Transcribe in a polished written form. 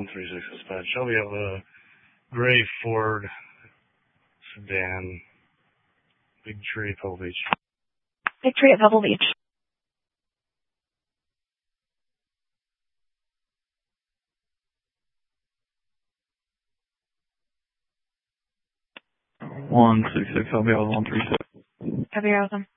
36 dispatch. Shelby of a gray Ford sedan. Big Tree at Pebble Beach. Big Tree at Pebble Beach. (166), I'll be out 136. Copy, Rosen.